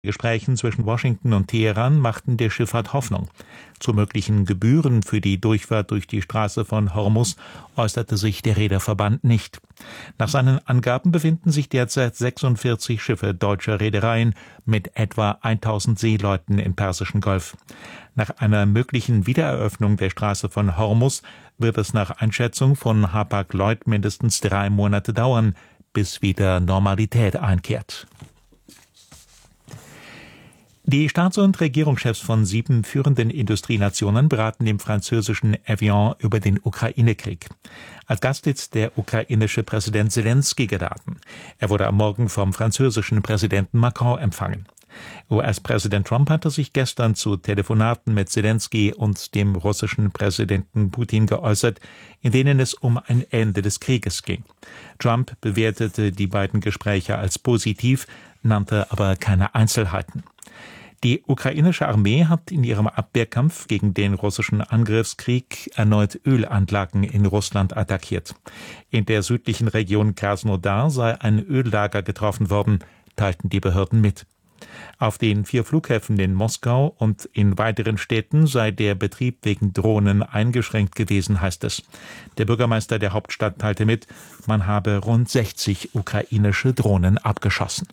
Gesprächen zwischen Washington und Teheran machten der Schifffahrt Hoffnung. Zu möglichen Gebühren für die Durchfahrt durch die Straße von Hormuz äußerte sich der Reederverband nicht. Nach seinen Angaben befinden sich derzeit 46 Schiffe deutscher Reedereien mit etwa 1000 Seeleuten im Persischen Golf. Nach einer möglichen Wiedereröffnung der Straße von Hormuz wird es nach Einschätzung von Hapag-Lloyd mindestens 3 Monate dauern, bis wieder Normalität einkehrt. Die Staats- und Regierungschefs von 7 führenden Industrienationen beraten im französischen Evian über den Ukraine-Krieg. Als Gast ist der ukrainische Präsident Zelensky geladen. Er wurde am Morgen vom französischen Präsidenten Macron empfangen. US-Präsident Trump hatte sich gestern zu Telefonaten mit Zelensky und dem russischen Präsidenten Putin geäußert, in denen es um ein Ende des Krieges ging. Trump bewertete die beiden Gespräche als positiv, nannte aber keine Einzelheiten. Die ukrainische Armee hat in ihrem Abwehrkampf gegen den russischen Angriffskrieg erneut Ölanlagen in Russland attackiert. In der südlichen Region Krasnodar sei ein Öllager getroffen worden, teilten die Behörden mit. Auf den 4 Flughäfen in Moskau und in weiteren Städten sei der Betrieb wegen Drohnen eingeschränkt gewesen, heißt es. Der Bürgermeister der Hauptstadt teilte mit, man habe rund 60 ukrainische Drohnen abgeschossen.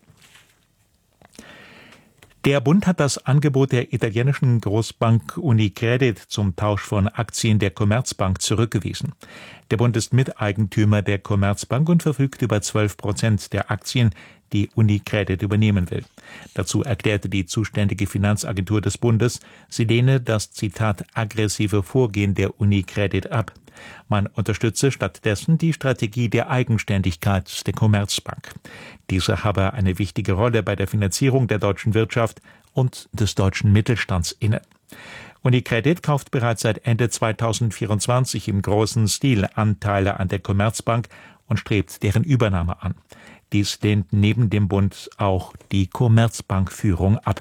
Der Bund hat das Angebot der italienischen Großbank Unicredit zum Tausch von Aktien der Commerzbank zurückgewiesen. Der Bund ist Miteigentümer der Commerzbank und verfügt über 12% der Aktien, die Unicredit übernehmen will. Dazu erklärte die zuständige Finanzagentur des Bundes, sie lehne das, Zitat, aggressive Vorgehen der Unicredit ab. Man unterstütze stattdessen die Strategie der Eigenständigkeit der Commerzbank. Diese habe eine wichtige Rolle bei der Finanzierung der deutschen Wirtschaft und des deutschen Mittelstands inne. Unicredit kauft bereits seit Ende 2024 im großen Stil Anteile an der Commerzbank und strebt deren Übernahme an. Dies lehnt neben dem Bund auch die Commerzbankführung ab.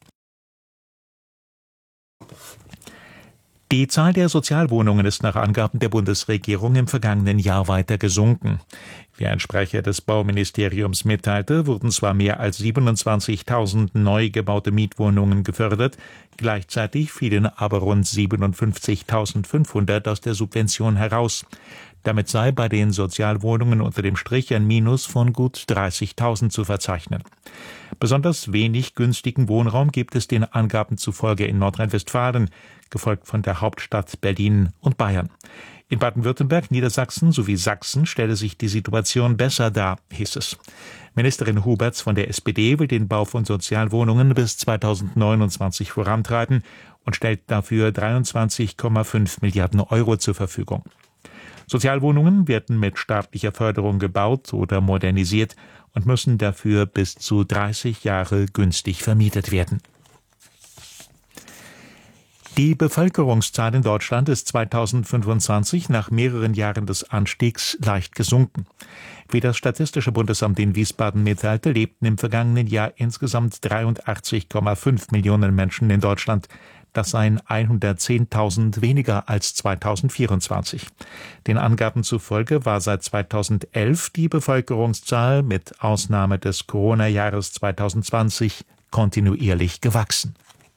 Die Zahl der Sozialwohnungen ist nach Angaben der Bundesregierung im vergangenen Jahr weiter gesunken. Wie ein Sprecher des Bauministeriums mitteilte, wurden zwar mehr als 27.000 neu gebaute Mietwohnungen gefördert, gleichzeitig fielen aber rund 57.500 aus der Subvention heraus. Damit sei bei den Sozialwohnungen unter dem Strich ein Minus von gut 30.000 zu verzeichnen. Besonders wenig günstigen Wohnraum gibt es den Angaben zufolge in Nordrhein-Westfalen, gefolgt von der Hauptstadt Berlin und Bayern. In Baden-Württemberg, Niedersachsen sowie Sachsen stelle sich die Situation besser dar, hieß es. Ministerin Huberts von der SPD will den Bau von Sozialwohnungen bis 2029 vorantreiben und stellt dafür 23,5 Milliarden Euro zur Verfügung. Sozialwohnungen werden mit staatlicher Förderung gebaut oder modernisiert und müssen dafür bis zu 30 Jahre günstig vermietet werden. Die Bevölkerungszahl in Deutschland ist 2025 nach mehreren Jahren des Anstiegs leicht gesunken. Wie das Statistische Bundesamt in Wiesbaden mitteilte, lebten im vergangenen Jahr insgesamt 83,5 Millionen Menschen in Deutschland. Das seien 110.000 weniger als 2024. Den Angaben zufolge war seit 2011 die Bevölkerungszahl mit Ausnahme des Corona-Jahres 2020 kontinuierlich gewachsen.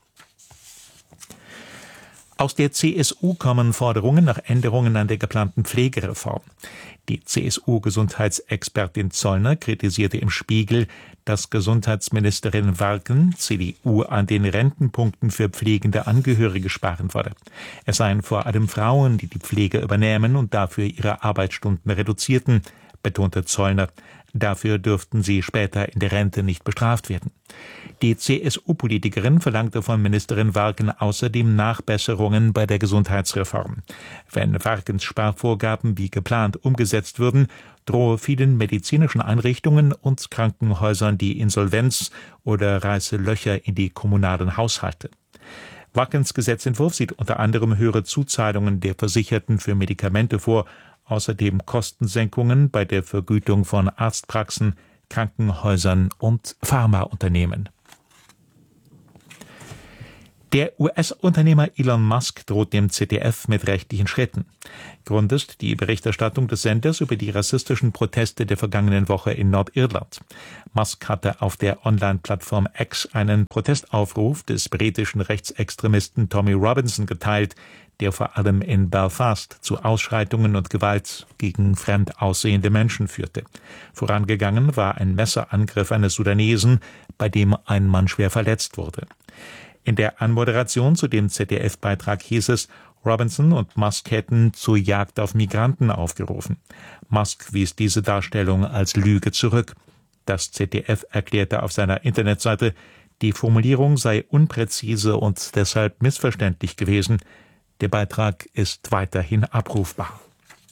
Aus der CSU kommen Forderungen nach Änderungen an der geplanten Pflegereform. Die CSU-Gesundheitsexpertin Zollner kritisierte im Spiegel, dass Gesundheitsministerin Warken, CDU, an den Rentenpunkten für pflegende Angehörige sparen wolle. Es seien vor allem Frauen, die die Pflege übernehmen und dafür ihre Arbeitsstunden reduzierten, betonte Zollner. Dafür dürften sie später in der Rente nicht bestraft werden. Die CSU-Politikerin verlangte von Ministerin Warken außerdem Nachbesserungen bei der Gesundheitsreform. Wenn Warkens Sparvorgaben wie geplant umgesetzt würden, drohe vielen medizinischen Einrichtungen und Krankenhäusern die Insolvenz oder reiße Löcher in die kommunalen Haushalte. Warkens Gesetzentwurf sieht unter anderem höhere Zuzahlungen der Versicherten für Medikamente vor, außerdem Kostensenkungen bei der Vergütung von Arztpraxen, Krankenhäusern und Pharmaunternehmen. Der US-Unternehmer Elon Musk droht dem ZDF mit rechtlichen Schritten. Grund ist die Berichterstattung des Senders über die rassistischen Proteste der vergangenen Woche in Nordirland. Musk hatte auf der Online-Plattform X einen Protestaufruf des britischen Rechtsextremisten Tommy Robinson geteilt, der vor allem in Belfast zu Ausschreitungen und Gewalt gegen fremd aussehende Menschen führte. Vorangegangen war ein Messerangriff eines Sudanesen, bei dem ein Mann schwer verletzt wurde. In der Anmoderation zu dem ZDF-Beitrag hieß es, Robinson und Musk hätten zur Jagd auf Migranten aufgerufen. Musk wies diese Darstellung als Lüge zurück. Das ZDF erklärte auf seiner Internetseite, die Formulierung sei unpräzise und deshalb missverständlich gewesen. Der Beitrag ist weiterhin abrufbar.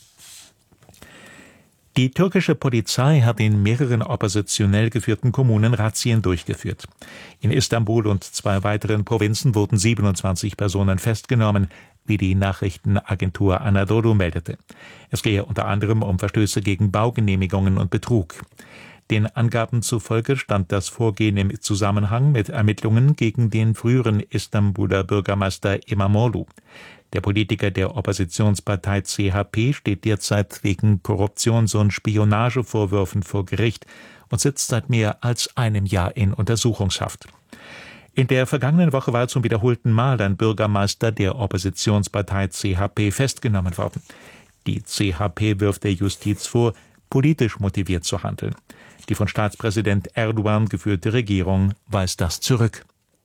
Die türkische Polizei hat in mehreren oppositionell geführten Kommunen Razzien durchgeführt. In Istanbul und 2 weiteren Provinzen wurden 27 Personen festgenommen, wie die Nachrichtenagentur Anadolu meldete. Es gehe unter anderem um Verstöße gegen Baugenehmigungen und Betrug. Den Angaben zufolge stand das Vorgehen im Zusammenhang mit Ermittlungen gegen den früheren Istanbuler Bürgermeister İmamoğlu. Der Politiker der Oppositionspartei CHP steht derzeit wegen Korruptions- und Spionagevorwürfen vor Gericht und sitzt seit mehr als einem Jahr in Untersuchungshaft. In der vergangenen Woche war zum wiederholten Mal ein Bürgermeister der Oppositionspartei CHP festgenommen worden. Die CHP wirft der Justiz vor, politisch motiviert zu handeln. Die von Staatspräsident Erdogan geführte Regierung weist das zurück.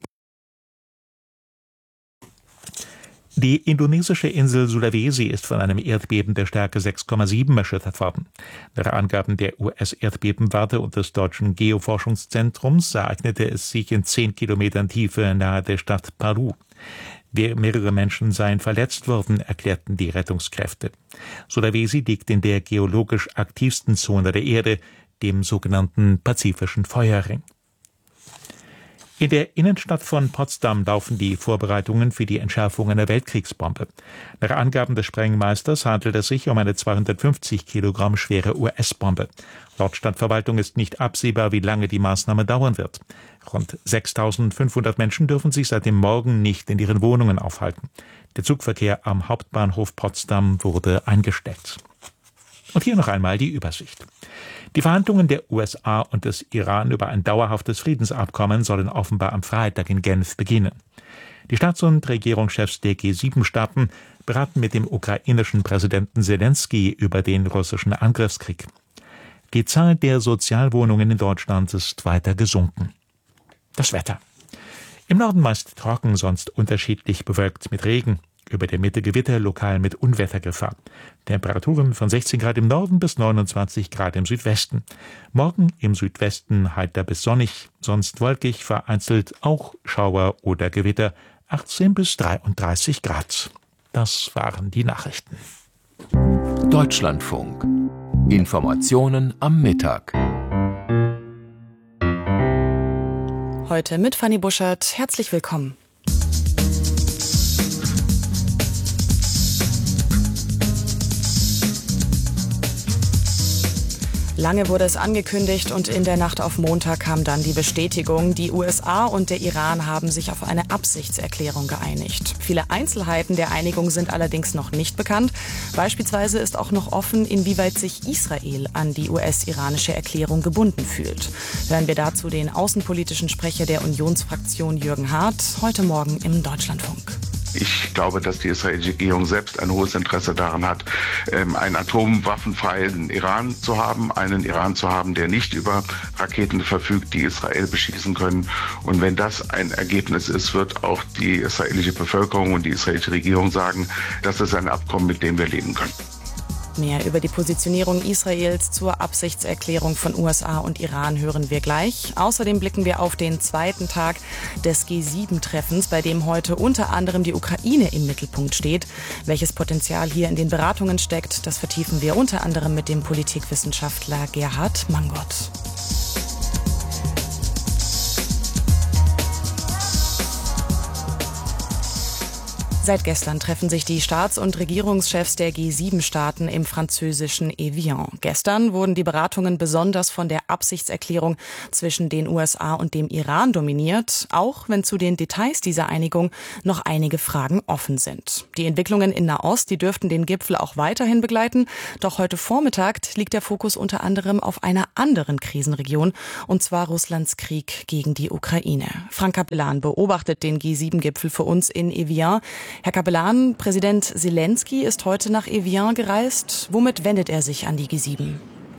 Die indonesische Insel Sulawesi ist von einem Erdbeben der Stärke 6,7 erschüttert worden. Nach Angaben der US-Erdbebenwarte und des deutschen Geoforschungszentrums ereignete es sich in 10 Kilometern Tiefe nahe der Stadt Palu. Mehrere Menschen seien verletzt worden, erklärten die Rettungskräfte. Sulawesi liegt in der geologisch aktivsten Zone der Erde, dem sogenannten Pazifischen Feuerring. In der Innenstadt von Potsdam laufen die Vorbereitungen für die Entschärfung einer Weltkriegsbombe. Nach Angaben des Sprengmeisters handelt es sich um eine 250 Kilogramm schwere US-Bombe. Laut Stadtverwaltung ist nicht absehbar, wie lange die Maßnahme dauern wird. Rund 6.500 Menschen dürfen sich seit dem Morgen nicht in ihren Wohnungen aufhalten. Der Zugverkehr am Hauptbahnhof Potsdam wurde eingestellt. Und hier noch einmal die Übersicht. Die Verhandlungen der USA und des Iran über ein dauerhaftes Friedensabkommen sollen offenbar am Freitag in Genf beginnen. Die Staats- und Regierungschefs der G7-Staaten beraten mit dem ukrainischen Präsidenten Zelensky über den russischen Angriffskrieg. Die Zahl der Sozialwohnungen in Deutschland ist weiter gesunken. Das Wetter. Im Norden meist trocken, sonst unterschiedlich bewölkt mit Regen. Über der Mitte Gewitter, lokal mit Unwettergefahr. Temperaturen von 16 Grad im Norden bis 29 Grad im Südwesten. Morgen im Südwesten heiter bis sonnig, sonst wolkig, vereinzelt auch Schauer oder Gewitter, 18 bis 33 Grad. Das waren die Nachrichten. Deutschlandfunk. Informationen am Mittag. Heute mit Fanny Buschert. Herzlich willkommen. Lange wurde es angekündigt und in der Nacht auf Montag kam dann die Bestätigung. Die USA und der Iran haben sich auf eine Absichtserklärung geeinigt. Viele Einzelheiten der Einigung sind allerdings noch nicht bekannt. Beispielsweise ist auch noch offen, inwieweit sich Israel an die US-iranische Erklärung gebunden fühlt. Hören wir dazu den außenpolitischen Sprecher der Unionsfraktion Jürgen Hart heute Morgen im Deutschlandfunk. Ich glaube, dass die israelische Regierung selbst ein hohes Interesse daran hat, einen atomwaffenfreien Iran zu haben, einen Iran zu haben, der nicht über Raketen verfügt, die Israel beschießen können. Und wenn das ein Ergebnis ist, wird auch die israelische Bevölkerung und die israelische Regierung sagen, das ist ein Abkommen, mit dem wir leben können. Mehr über die Positionierung Israels zur Absichtserklärung von USA und Iran hören wir gleich. Außerdem blicken wir auf den zweiten Tag des G7-Treffens, bei dem heute unter anderem die Ukraine im Mittelpunkt steht. Welches Potenzial hier in den Beratungen steckt, das vertiefen wir unter anderem mit dem Politikwissenschaftler Gerhard Mangott. Seit gestern treffen sich die Staats- und Regierungschefs der G7-Staaten im französischen Evian. Gestern wurden die Beratungen besonders von der Absichtserklärung zwischen den USA und dem Iran dominiert, auch wenn zu den Details dieser Einigung noch einige Fragen offen sind. Die Entwicklungen in Nahost, die dürften den Gipfel auch weiterhin begleiten. Doch heute Vormittag liegt der Fokus unter anderem auf einer anderen Krisenregion, und zwar Russlands Krieg gegen die Ukraine. Frank Capellan beobachtet den G7-Gipfel für uns in Evian. Herr Capellan, Präsident Zelensky ist heute nach Evian gereist. Womit wendet er sich an die G7?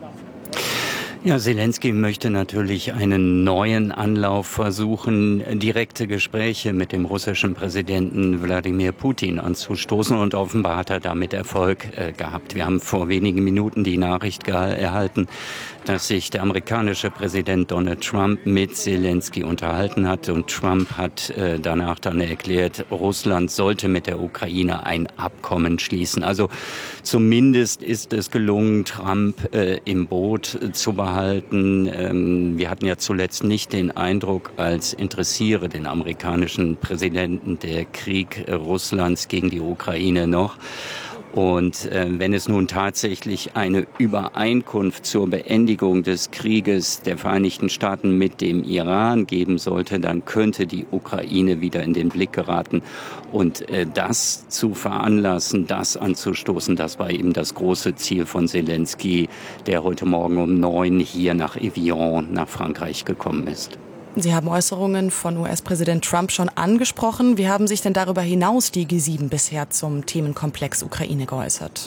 Ja, Zelensky möchte natürlich einen neuen Anlauf versuchen, direkte Gespräche mit dem russischen Präsidenten Wladimir Putin anzustoßen, und offenbar hat er damit Erfolg gehabt. Wir haben vor wenigen Minuten die Nachricht erhalten, dass sich der amerikanische Präsident Donald Trump mit Zelensky unterhalten hat, und Trump hat danach dann erklärt, Russland sollte mit der Ukraine ein Abkommen schließen. Also zumindest ist es gelungen, Trump im Boot zu behalten. Wir hatten ja zuletzt nicht den Eindruck, als interessiere den amerikanischen Präsidenten der Krieg Russlands gegen die Ukraine noch. Und wenn es nun tatsächlich eine Übereinkunft zur Beendigung des Krieges der Vereinigten Staaten mit dem Iran geben sollte, dann könnte die Ukraine wieder in den Blick geraten. Und das zu veranlassen, das anzustoßen, das war eben das große Ziel von Zelensky, der heute Morgen um 9 hier nach Evian, nach Frankreich gekommen ist. Sie haben Äußerungen von US-Präsident Trump schon angesprochen. Wie haben sich denn darüber hinaus die G7 bisher zum Themenkomplex Ukraine geäußert?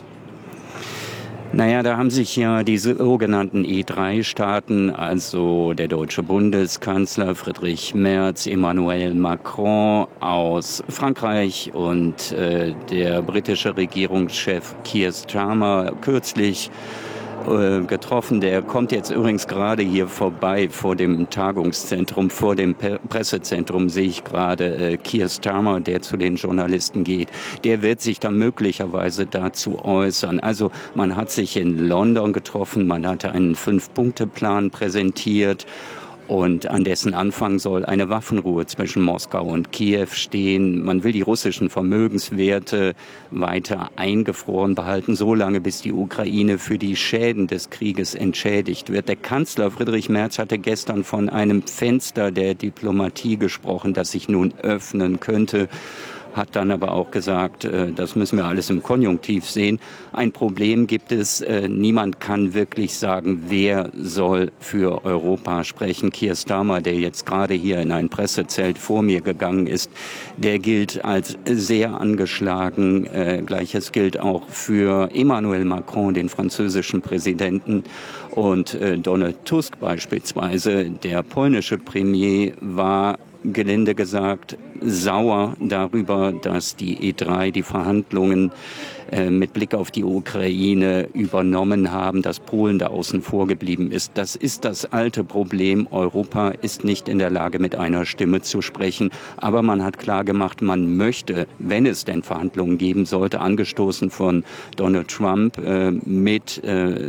Naja, da haben sich ja diese sogenannten E3-Staaten, also der deutsche Bundeskanzler Friedrich Merz, Emmanuel Macron aus Frankreich und der britische Regierungschef Keir Starmer kürzlich getroffen. Der kommt jetzt übrigens gerade hier vorbei vor dem Tagungszentrum, vor dem Pressezentrum sehe ich gerade Keir Starmer, der zu den Journalisten geht. Der wird sich dann möglicherweise dazu äußern. Also man hat sich in London getroffen, man hatte einen 5-Punkte-Plan präsentiert. Und an dessen Anfang soll eine Waffenruhe zwischen Moskau und Kiew stehen. Man will die russischen Vermögenswerte weiter eingefroren behalten, solange bis die Ukraine für die Schäden des Krieges entschädigt wird. Der Kanzler Friedrich Merz hatte gestern von einem Fenster der Diplomatie gesprochen, das sich nun öffnen könnte. Hat dann aber auch gesagt, das müssen wir alles im Konjunktiv sehen. Ein Problem gibt es. Niemand kann wirklich sagen, wer soll für Europa sprechen. Keir Starmer, der jetzt gerade hier in ein Pressezelt vor mir gegangen ist, der gilt als sehr angeschlagen. Gleiches gilt auch für Emmanuel Macron, den französischen Präsidenten. Und Donald Tusk beispielsweise, der polnische Premier, war gelinde gesagt sauer darüber, dass die E3 die Verhandlungen mit Blick auf die Ukraine übernommen haben, dass Polen da außen vor geblieben ist. Das ist das alte Problem. Europa ist nicht in der Lage, mit einer Stimme zu sprechen. Aber man hat klargemacht, man möchte, wenn es denn Verhandlungen geben sollte, angestoßen von Donald Trump mit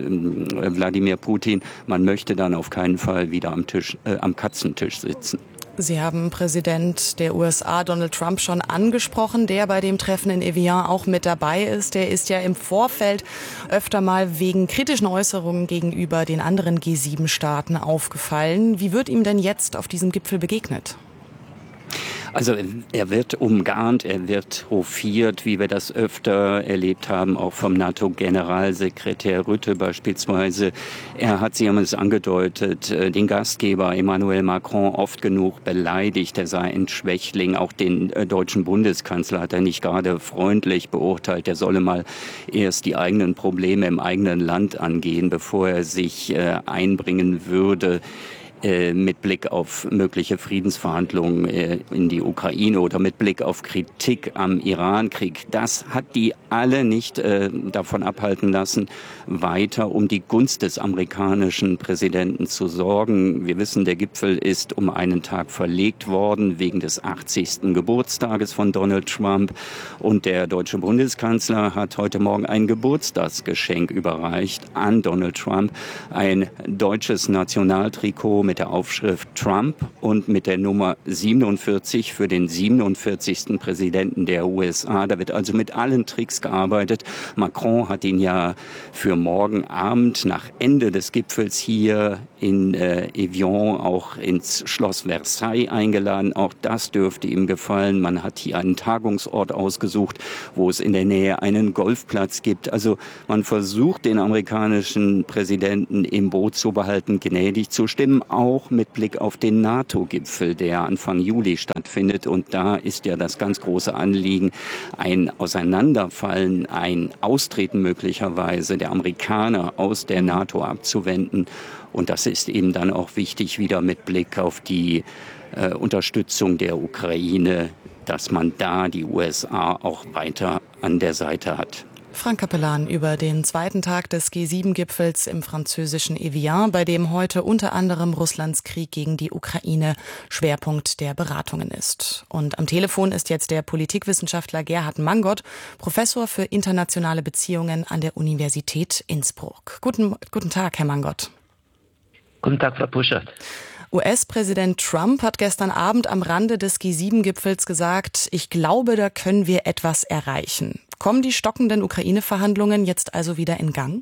Wladimir Putin, man möchte dann auf keinen Fall wieder am Katzentisch sitzen. Sie haben Präsident der USA Donald Trump schon angesprochen, der bei dem Treffen in Evian auch mit dabei ist. Der ist ja im Vorfeld öfter mal wegen kritischen Äußerungen gegenüber den anderen G7-Staaten aufgefallen. Wie wird ihm denn jetzt auf diesem Gipfel begegnet? Also er wird umgarnt, er wird hofiert, wie wir das öfter erlebt haben, auch vom NATO-Generalsekretär Rutte beispielsweise. Er hat, Sie haben es angedeutet, den Gastgeber Emmanuel Macron oft genug beleidigt. Er sei ein Schwächling. Auch den deutschen Bundeskanzler hat er nicht gerade freundlich beurteilt. Er solle mal erst die eigenen Probleme im eigenen Land angehen, bevor er sich einbringen würde mit Blick auf mögliche Friedensverhandlungen in die Ukraine oder mit Blick auf Kritik am Iran-Krieg. Das hat die alle nicht davon abhalten lassen, weiter um die Gunst des amerikanischen Präsidenten zu sorgen. Wir wissen, der Gipfel ist um einen Tag verlegt worden wegen des 80. Geburtstages von Donald Trump. Und der deutsche Bundeskanzler hat heute Morgen ein Geburtstagsgeschenk überreicht an Donald Trump. Ein deutsches Nationaltrikot mit der Aufschrift Trump und mit der Nummer 47 für den 47. Präsidenten der USA. Da wird also mit allen Tricks gearbeitet. Macron hat ihn ja für morgen Abend nach Ende des Gipfels hier in Evian auch ins Schloss Versailles eingeladen. Auch das dürfte ihm gefallen. Man hat hier einen Tagungsort ausgesucht, wo es in der Nähe einen Golfplatz gibt. Also man versucht, den amerikanischen Präsidenten im Boot zu behalten, gnädig zu stimmen, auch mit Blick auf den NATO-Gipfel, der Anfang Juli stattfindet. Und da ist ja das ganz große Anliegen, ein Auseinanderfallen, ein Austreten möglicherweise der Amerikaner aus der NATO abzuwenden. Und das ist eben dann auch wichtig, wieder mit Blick auf die Unterstützung der Ukraine, dass man da die USA auch weiter an der Seite hat. Frank Capellan über den zweiten Tag des G7-Gipfels im französischen Evian, bei dem heute unter anderem Russlands Krieg gegen die Ukraine Schwerpunkt der Beratungen ist. Und am Telefon ist jetzt der Politikwissenschaftler Gerhard Mangott, Professor für internationale Beziehungen an der Universität Innsbruck. Guten Tag, Herr Mangott. Guten Tag, Frau Puschert. US-Präsident Trump hat gestern Abend am Rande des G7-Gipfels gesagt, ich glaube, da können wir etwas erreichen. Kommen die stockenden Ukraine-Verhandlungen jetzt also wieder in Gang?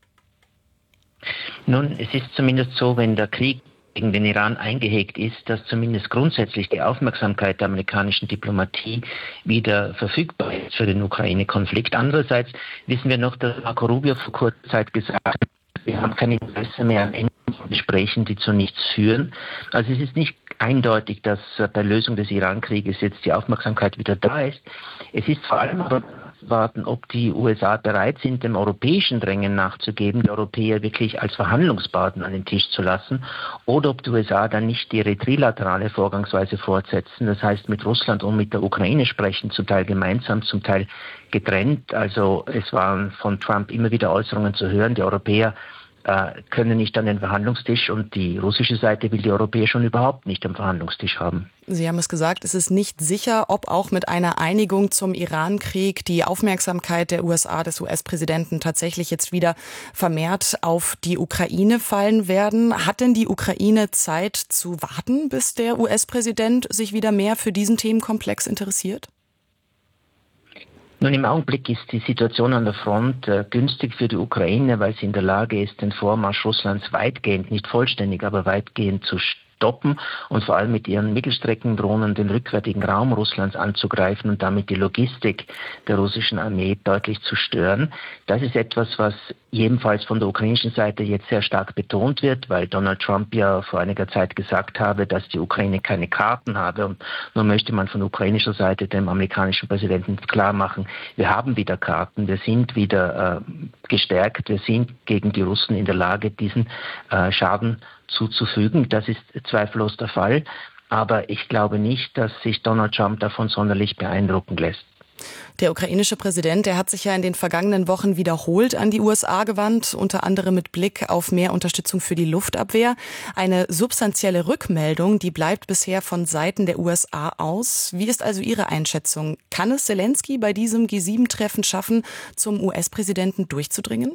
Nun, es ist zumindest so, wenn der Krieg gegen den Iran eingehegt ist, dass zumindest grundsätzlich die Aufmerksamkeit der amerikanischen Diplomatie wieder verfügbar ist für den Ukraine-Konflikt. Andererseits wissen wir noch, dass Marco Rubio vor kurzer Zeit gesagt hat, wir haben kein Interesse mehr an Enden von Gesprächen, die zu nichts führen. Also es ist nicht eindeutig, dass bei Lösung des Iran-Krieges jetzt die Aufmerksamkeit wieder da ist. Es ist vor allem aber warten, ob die USA bereit sind, dem europäischen Drängen nachzugeben, die Europäer wirklich als Verhandlungspartner an den Tisch zu lassen, oder ob die USA dann nicht ihre trilaterale Vorgangsweise fortsetzen, das heißt mit Russland und mit der Ukraine sprechen, zum Teil gemeinsam, zum Teil getrennt. Also es waren von Trump immer wieder Äußerungen zu hören, die Europäer können nicht an den Verhandlungstisch und die russische Seite will die Europäer schon überhaupt nicht am Verhandlungstisch haben. Sie haben es gesagt, es ist nicht sicher, ob auch mit einer Einigung zum Iran-Krieg die Aufmerksamkeit der USA, des US-Präsidenten tatsächlich jetzt wieder vermehrt auf die Ukraine fallen werden. Hat denn die Ukraine Zeit zu warten, bis der US-Präsident sich wieder mehr für diesen Themenkomplex interessiert? Nun, im Augenblick ist die Situation an der Front günstig für die Ukraine, weil sie in der Lage ist, den Vormarsch Russlands weitgehend, nicht vollständig, aber weitgehend zu stoppen und vor allem mit ihren Mittelstreckendrohnen den rückwärtigen Raum Russlands anzugreifen und damit die Logistik der russischen Armee deutlich zu stören. Das ist etwas, was jedenfalls von der ukrainischen Seite jetzt sehr stark betont wird, weil Donald Trump ja vor einiger Zeit gesagt habe, dass die Ukraine keine Karten habe. Und nun möchte man von ukrainischer Seite dem amerikanischen Präsidenten klar machen, wir haben wieder Karten, wir sind wieder gestärkt, wir sind gegen die Russen in der Lage, diesen Schaden zuzufügen. Das ist zweifellos der Fall. Aber ich glaube nicht, dass sich Donald Trump davon sonderlich beeindrucken lässt. Der ukrainische Präsident, der hat sich ja in den vergangenen Wochen wiederholt an die USA gewandt, unter anderem mit Blick auf mehr Unterstützung für die Luftabwehr. Eine substanzielle Rückmeldung, die bleibt bisher von Seiten der USA aus. Wie ist also Ihre Einschätzung? Kann es Zelensky bei diesem G7-Treffen schaffen, zum US-Präsidenten durchzudringen?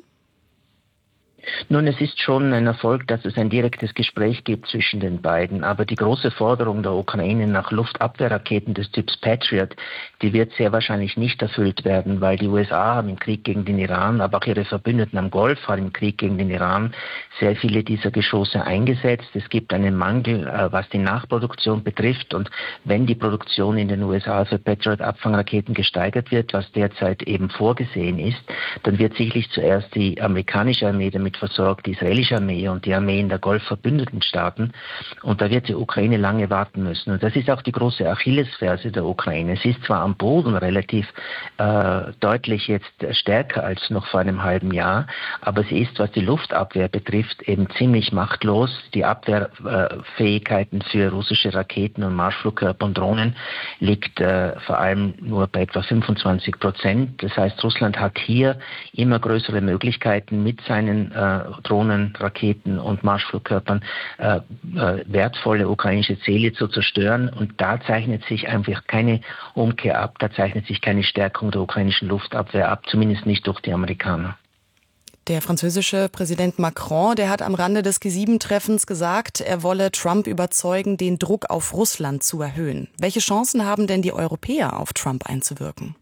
Nun, es ist schon ein Erfolg, dass es ein direktes Gespräch gibt zwischen den beiden. Aber die große Forderung der Ukraine nach Luftabwehrraketen des Typs Patriot, die wird sehr wahrscheinlich nicht erfüllt werden, weil die USA haben im Krieg gegen den Iran, aber auch ihre Verbündeten am Golf haben im Krieg gegen den Iran sehr viele dieser Geschosse eingesetzt. Es gibt einen Mangel, was die Nachproduktion betrifft. Und wenn die Produktion in den USA für Patriot-Abfangraketen gesteigert wird, was derzeit eben vorgesehen ist, dann wird sicherlich zuerst die amerikanische Armee damit versorgt, die israelische Armee und die Armeen der Golf-verbündeten Staaten. Und da wird die Ukraine lange warten müssen. Und das ist auch die große Achillesferse der Ukraine. Es ist zwar am Boden relativ deutlich jetzt stärker als noch vor einem halben Jahr, aber sie ist, was die Luftabwehr betrifft, eben ziemlich machtlos. Die Abwehrfähigkeiten für russische Raketen und Marschflugkörper und Drohnen liegt vor allem nur bei etwa 25%. Das heißt, Russland hat hier immer größere Möglichkeiten, mit seinen Drohnen, Raketen und Marschflugkörpern wertvolle ukrainische Ziele zu zerstören. Und da zeichnet sich einfach keine Umkehr ab, da zeichnet sich keine Stärkung der ukrainischen Luftabwehr ab, zumindest nicht durch die Amerikaner. Der französische Präsident Macron, der hat am Rande des G7-Treffens gesagt, er wolle Trump überzeugen, den Druck auf Russland zu erhöhen. Welche Chancen haben denn die Europäer, auf Trump einzuwirken?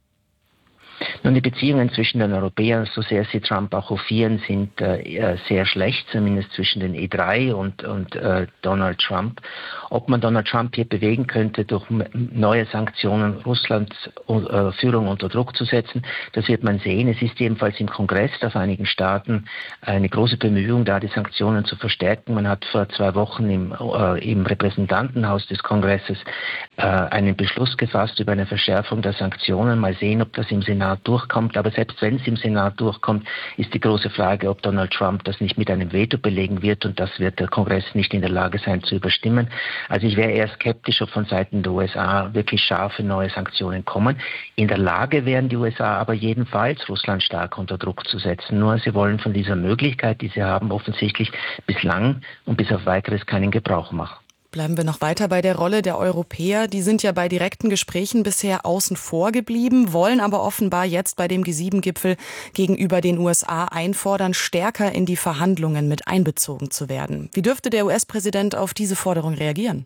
Nun, die Beziehungen zwischen den Europäern, so sehr sie Trump auch hofieren, sind sehr schlecht, zumindest zwischen den E3 und Donald Trump. Ob man Donald Trump hier bewegen könnte, durch neue Sanktionen Russlands Führung unter Druck zu setzen, das wird man sehen. Es ist jedenfalls im Kongress der Vereinigten Staaten eine große Bemühung, da die Sanktionen zu verstärken. Man hat vor 2 Wochen im Repräsentantenhaus des Kongresses einen Beschluss gefasst über eine Verschärfung der Sanktionen. Mal sehen, ob das im Senat durchkommt. Aber selbst wenn es im Senat durchkommt, ist die große Frage, ob Donald Trump das nicht mit einem Veto belegen wird. Und das wird der Kongress nicht in der Lage sein zu überstimmen. Also ich wäre eher skeptisch, ob von Seiten der USA wirklich scharfe neue Sanktionen kommen. In der Lage wären die USA aber jedenfalls, Russland stark unter Druck zu setzen. Nur sie wollen von dieser Möglichkeit, die sie haben, offensichtlich bislang und bis auf Weiteres keinen Gebrauch machen. Bleiben wir noch weiter bei der Rolle der Europäer. Die sind ja bei direkten Gesprächen bisher außen vor geblieben, wollen aber offenbar jetzt bei dem G7-Gipfel gegenüber den USA einfordern, stärker in die Verhandlungen mit einbezogen zu werden. Wie dürfte der US-Präsident auf diese Forderung reagieren?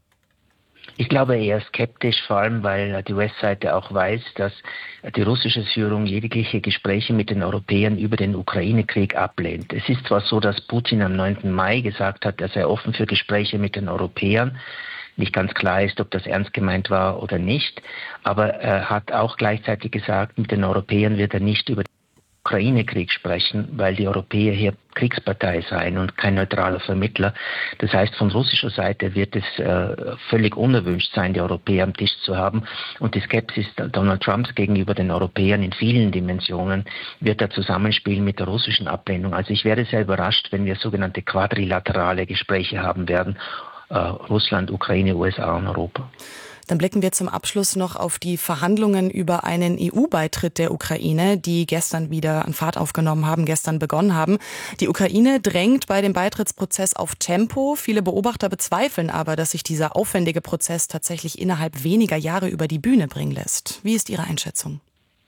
Ich glaube eher skeptisch, vor allem weil die US-Seite auch weiß, dass die russische Führung jegliche Gespräche mit den Europäern über den Ukraine-Krieg ablehnt. Es ist zwar so, dass Putin am 9. Mai gesagt hat, er sei offen für Gespräche mit den Europäern. Nicht ganz klar ist, ob das ernst gemeint war oder nicht. Aber er hat auch gleichzeitig gesagt, mit den Europäern wird er nicht über den Ukraine-Krieg sprechen, weil die Europäer hier Kriegspartei seien und kein neutraler Vermittler. Das heißt, von russischer Seite wird es völlig unerwünscht sein, die Europäer am Tisch zu haben. Und die Skepsis Donald Trumps gegenüber den Europäern in vielen Dimensionen wird da zusammenspielen mit der russischen Ablehnung. Also ich wäre sehr überrascht, wenn wir sogenannte quadrilaterale Gespräche haben werden. Russland, Ukraine, USA und Europa. Dann blicken wir zum Abschluss noch auf die Verhandlungen über einen EU-Beitritt der Ukraine, die gestern wieder an Fahrt aufgenommen haben, gestern begonnen haben. Die Ukraine drängt bei dem Beitrittsprozess auf Tempo. Viele Beobachter bezweifeln aber, dass sich dieser aufwendige Prozess tatsächlich innerhalb weniger Jahre über die Bühne bringen lässt. Wie ist Ihre Einschätzung?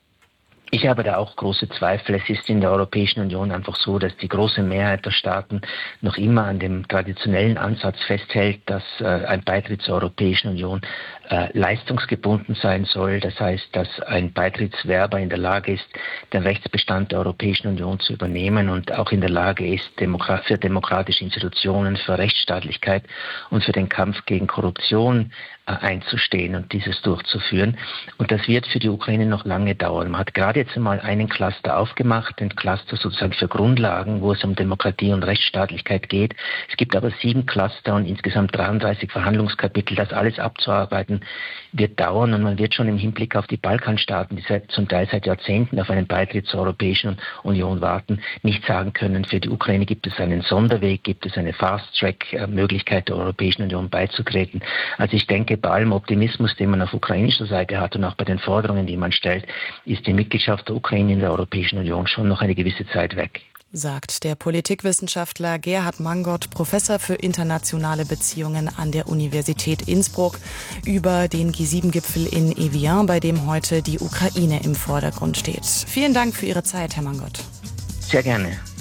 Ich habe da auch große Zweifel. Es ist in der Europäischen Union einfach so, dass die große Mehrheit der Staaten noch immer an dem traditionellen Ansatz festhält, dass ein Beitritt zur Europäischen Union leistungsgebunden sein soll. Das heißt, dass ein Beitrittswerber in der Lage ist, den Rechtsbestand der Europäischen Union zu übernehmen und auch in der Lage ist, für demokratische Institutionen, für Rechtsstaatlichkeit und für den Kampf gegen Korruption einzustehen und dieses durchzuführen. Und das wird für die Ukraine noch lange dauern. Man hat gerade jetzt einmal einen Cluster aufgemacht, den Cluster sozusagen für Grundlagen, wo es um Demokratie und Rechtsstaatlichkeit geht. Es gibt aber 7 Cluster und insgesamt 33 Verhandlungskapitel. Das alles abzuarbeiten wird dauern und man wird schon im Hinblick auf die Balkanstaaten, die zum Teil seit Jahrzehnten auf einen Beitritt zur Europäischen Union warten, nicht sagen können, für die Ukraine gibt es einen Sonderweg, gibt es eine Fast-Track-Möglichkeit der Europäischen Union beizutreten. Also ich denke, bei allem Optimismus, den man auf ukrainischer Seite hat und auch bei den Forderungen, die man stellt, ist die Mitgliedschaft der Ukraine in der Europäischen Union schon noch eine gewisse Zeit weg. Sagt der Politikwissenschaftler Gerhard Mangot, Professor für internationale Beziehungen an der Universität Innsbruck, über den G7-Gipfel in Evian, bei dem heute die Ukraine im Vordergrund steht. Vielen Dank für Ihre Zeit, Herr Mangot. Sehr gerne.